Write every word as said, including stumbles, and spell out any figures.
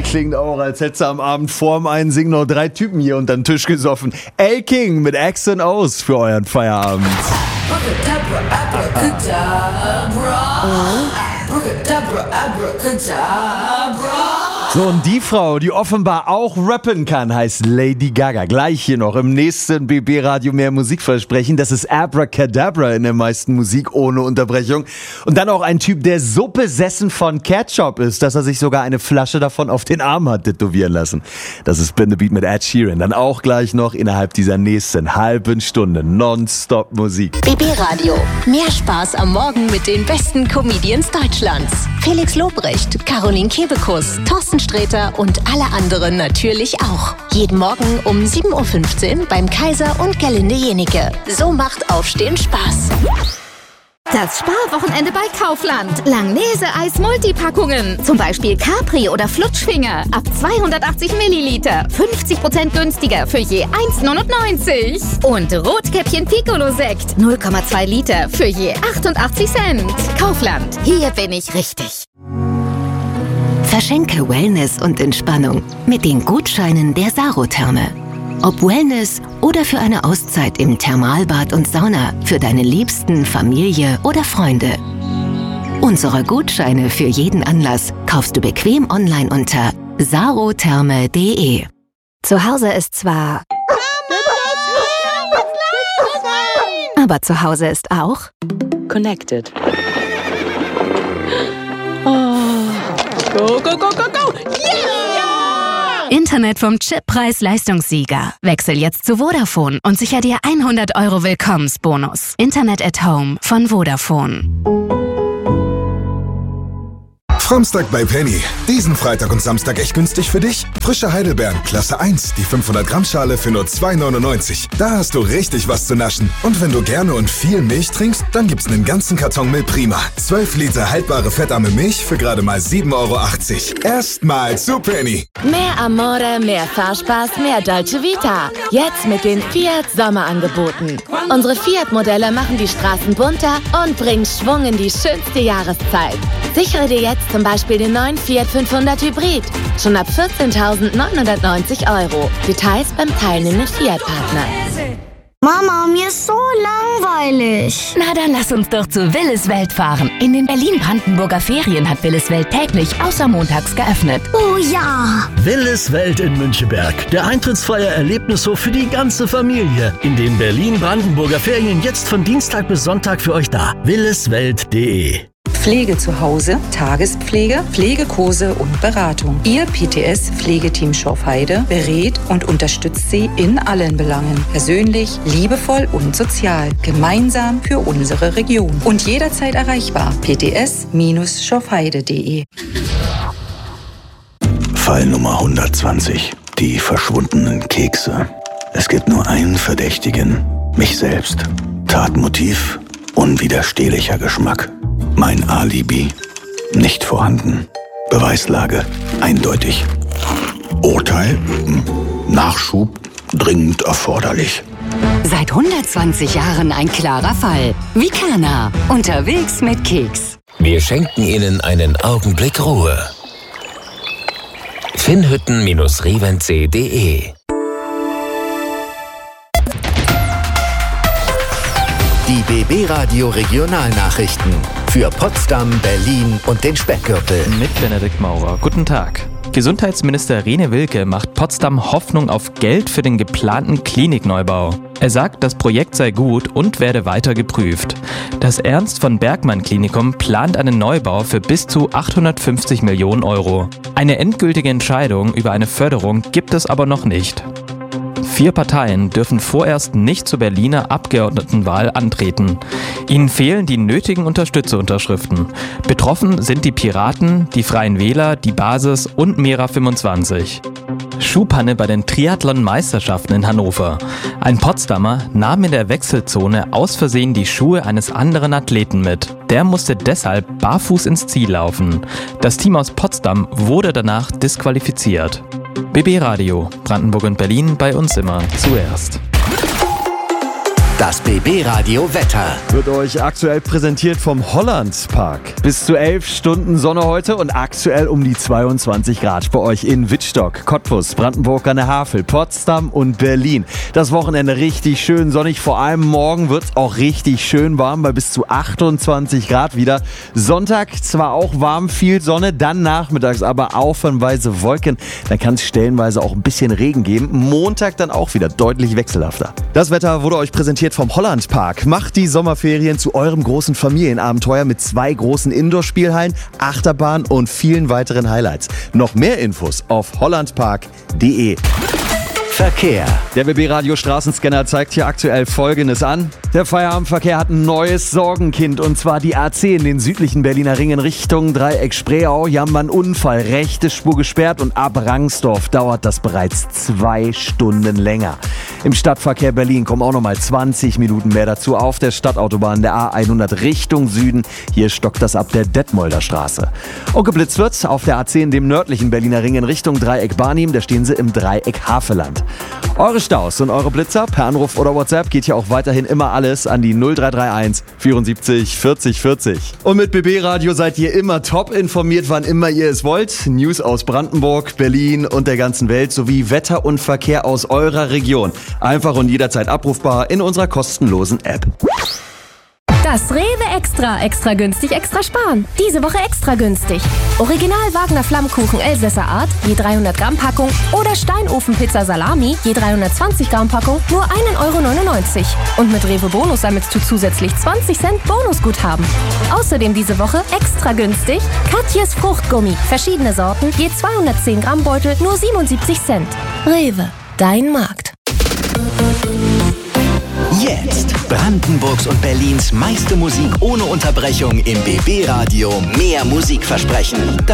klingt auch, als hätte sie am Abend vorm Einsingen noch drei Typen hier unter den Tisch gesoffen. El King mit X und O's für euren Feierabend. So, und die Frau, die offenbar auch rappen kann, heißt Lady Gaga. Gleich hier noch im nächsten B B-Radio mehr Musikversprechen. Das ist Abracadabra in der meisten Musik ohne Unterbrechung. Und dann auch ein Typ, der so besessen von Ketchup ist, dass er sich sogar eine Flasche davon auf den Arm hat tätowieren lassen. Das ist Spin the Beat mit Ed Sheeran. Dann auch gleich noch innerhalb dieser nächsten halben Stunde nonstop Musik. B B-Radio. Mehr Spaß am Morgen mit den besten Comedians Deutschlands. Felix Lobrecht, Caroline Kebekus, Thorsten Sträter und alle anderen natürlich auch. Jeden Morgen um sieben Uhr fünfzehn beim Kaiser und Gerlinde Jenike. So macht Aufstehen Spaß. Das Sparwochenende bei Kaufland. Langnese-Eis Multipackungen. Zum Beispiel Capri oder Flutschfinger. Ab zweihundertachtzig Milliliter. fünfzig Prozent günstiger für je eins neunundneunzig. Und Rotkäppchen Piccolo-Sekt. null Komma zwei Liter für je achtundachtzig Cent. Kaufland. Hier bin ich richtig. Verschenke Wellness und Entspannung mit den Gutscheinen der Sarotherme. Ob Wellness oder für eine Auszeit im Thermalbad und Sauna für deine Liebsten, Familie oder Freunde. Unsere Gutscheine für jeden Anlass kaufst du bequem online unter sarotherme punkt de. Zu Hause ist zwar... Aber zu Hause ist auch... Connected. Oh. Go, go, go, go, go! Yeah! Internet vom Chip Preis-Leistungssieger. Wechsel jetzt zu Vodafone und sicher dir hundert Euro Willkommensbonus. Internet at Home von Vodafone. Framstag bei Penny. Diesen Freitag und Samstag echt günstig für dich. Frische Heidelbeeren, Klasse eins, die fünfhundert Gramm Schale für nur zwei neunundneunzig. Da hast du richtig was zu naschen. Und wenn du gerne und viel Milch trinkst, dann gibt's einen ganzen Karton Milprima. zwölf Liter haltbare fettarme Milch für gerade mal sieben Euro achtzig. Erstmal zu Penny. Mehr Amore, mehr Fahrspaß, mehr Dolce Vita. Jetzt mit den Fiat Sommerangeboten. Unsere Fiat-Modelle machen die Straßen bunter und bringen Schwung in die schönste Jahreszeit. Sichere dir jetzt zum Beispiel den neuen Fiat fünfhundert Hybrid. Schon ab vierzehntausendneunhundertneunzig Euro. Details beim teilnehmenden Fiat-Partner. Mama, mir ist so langweilig. Na, dann lass uns doch zu Willis Welt fahren. In den Berlin-Brandenburger Ferien hat Willis Welt täglich außer montags geöffnet. Oh ja! Willis Welt in Müncheberg. Der eintrittsfreie Erlebnishof für die ganze Familie. In den Berlin-Brandenburger Ferien jetzt von Dienstag bis Sonntag für euch da. williswelt punkt de. Pflege zu Hause, Tagespflege, Pflegekurse und Beratung. Ihr P T S-Pflegeteam Schorfheide berät und unterstützt Sie in allen Belangen. Persönlich, liebevoll und sozial. Gemeinsam für unsere Region. Und jederzeit erreichbar. p t s schorfheide punkt de. Fall Nummer hundertzwanzig. Die verschwundenen Kekse. Es gibt nur einen Verdächtigen. Mich selbst. Tatmotiv. Unwiderstehlicher Geschmack. Mein Alibi nicht vorhanden. Beweislage eindeutig. Urteil Nachschub dringend erforderlich. Seit hundertzwanzig Jahren ein klarer Fall. Vicana. Unterwegs mit Keks. Wir schenken Ihnen einen Augenblick Ruhe. Finnhütten Revenzee punkt de. Die B B-Radio Regionalnachrichten für Potsdam, Berlin und den Speckgürtel. Mit Benedikt Maurer. Guten Tag. Gesundheitsminister Rene Wilke macht Potsdam Hoffnung auf Geld für den geplanten Klinikneubau. Er sagt, das Projekt sei gut und werde weiter geprüft. Das Ernst von Bergmann Klinikum plant einen Neubau für bis zu achthundertfünfzig Millionen Euro. Eine endgültige Entscheidung über eine Förderung gibt es aber noch nicht. Vier Parteien dürfen vorerst nicht zur Berliner Abgeordnetenwahl antreten. Ihnen fehlen die nötigen Unterstützerunterschriften. Betroffen sind die Piraten, die Freien Wähler, die Basis und Mera fünfundzwanzig. Schuhpanne bei den Triathlon-Meisterschaften in Hannover. Ein Potsdamer nahm in der Wechselzone aus Versehen die Schuhe eines anderen Athleten mit. Der musste deshalb barfuß ins Ziel laufen. Das Team aus Potsdam wurde danach disqualifiziert. B B Radio, Brandenburg und Berlin, bei uns immer zuerst. Das B B-Radio Wetter wird euch aktuell präsentiert vom Hollandspark. Bis zu elf Stunden Sonne heute und aktuell um die zweiundzwanzig Grad bei euch in Wittstock, Cottbus, Brandenburg an der Havel, Potsdam und Berlin. Das Wochenende richtig schön sonnig, vor allem morgen wird es auch richtig schön warm bei bis zu achtundzwanzig Grad wieder. Sonntag zwar auch warm, viel Sonne, dann nachmittags aber aufwärmweise Wolken. Dann kann es stellenweise auch ein bisschen Regen geben. Montag dann auch wieder deutlich wechselhafter. Das Wetter wurde euch präsentiert vom Hollandpark. Macht die Sommerferien zu eurem großen Familienabenteuer mit zwei großen Indoor-Spielhallen, Achterbahn und vielen weiteren Highlights. Noch mehr Infos auf hollandpark punkt de. Verkehr. Der B B-Radio Straßenscanner zeigt hier aktuell Folgendes an. Der Feierabendverkehr hat ein neues Sorgenkind und zwar die A zehn, den südlichen Berliner Ring in Richtung Dreieck Spreeau. Hier haben wir einen Unfall, rechte Spur gesperrt und ab Rangsdorf dauert das bereits zwei Stunden länger. Im Stadtverkehr Berlin kommen auch nochmal zwanzig Minuten mehr dazu auf der Stadtautobahn der A hundert Richtung Süden. Hier stockt das ab der Detmolder Straße. Und geblitzt wird auf der A zehn, dem nördlichen Berliner Ring in Richtung Dreieck Barnim. Da stehen sie im Dreieck Havelland. Eure Staus und eure Blitzer per Anruf oder WhatsApp geht hier auch weiterhin immer alles an die null drei drei eins vierundsiebzig vierzig vierzig. Und mit B B-Radio seid ihr immer top informiert, wann immer ihr es wollt. News aus Brandenburg, Berlin und der ganzen Welt sowie Wetter und Verkehr aus eurer Region. Einfach und jederzeit abrufbar in unserer kostenlosen App. Das Rewe Extra. Extra günstig, extra sparen. Diese Woche extra günstig. Original Wagner Flammkuchen Elsässer Art, je dreihundert Gramm Packung oder Steinofenpizza Salami, je dreihundertzwanzig Gramm Packung, nur ein Euro neunundneunzig. Und mit Rewe Bonus sammelst du zusätzlich zwanzig Cent Bonusguthaben. Außerdem diese Woche extra günstig Katjes Fruchtgummi. Verschiedene Sorten, je zweihundertzehn Gramm Beutel, nur siebenundsiebzig Cent. Rewe, dein Markt. Jetzt Brandenburgs und Berlins meiste Musik ohne Unterbrechung im B B-Radio. Mehr Musikversprechen.